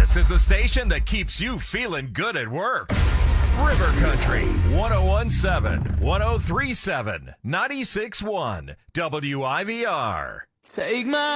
This is the station that keeps you feeling good at work. River Country, 1017, 1037, 96.1, WIVR. Take my